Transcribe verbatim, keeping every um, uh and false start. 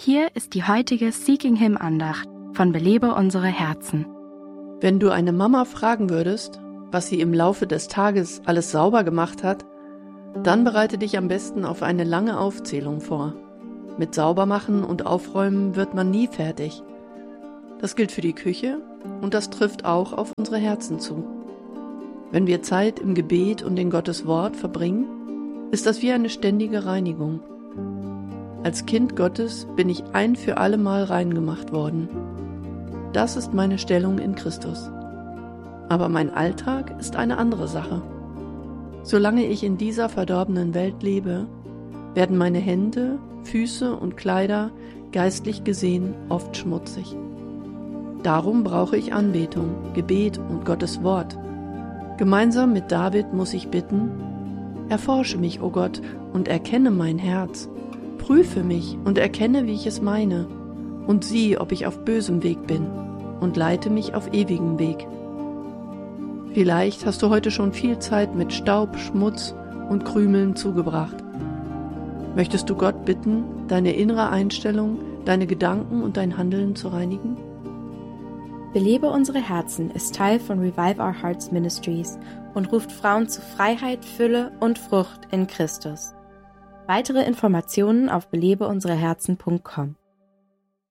Hier ist die heutige Seeking Him Andacht von Belebe unsere Herzen. Wenn du eine Mama fragen würdest, was sie im Laufe des Tages alles sauber gemacht hat, dann bereite dich am besten auf eine lange Aufzählung vor. Mit Saubermachen und Aufräumen wird man nie fertig. Das gilt für die Küche und das trifft auch auf unsere Herzen zu. Wenn wir Zeit im Gebet und in Gottes Wort verbringen, ist das wie eine ständige Reinigung. Als Kind Gottes bin ich ein für alle Mal rein gemacht worden. Das ist meine Stellung in Christus. Aber mein Alltag ist eine andere Sache. Solange ich in dieser verdorbenen Welt lebe, werden meine Hände, Füße und Kleider geistlich gesehen oft schmutzig. Darum brauche ich Anbetung, Gebet und Gottes Wort. Gemeinsam mit David muss ich bitten: Erforsche mich, o Gott, und erkenne mein Herz. Prüfe mich und erkenne, wie ich es meine, und sieh, ob ich auf bösem Weg bin, und leite mich auf ewigem Weg. Vielleicht hast du heute schon viel Zeit mit Staub, Schmutz und Krümeln zugebracht. Möchtest du Gott bitten, deine innere Einstellung, deine Gedanken und dein Handeln zu reinigen? Belebe unsere Herzen ist Teil von Revive Our Hearts Ministries und ruft Frauen zu Freiheit, Fülle und Frucht in Christus. Weitere Informationen auf belebe unsere herzen punkt com.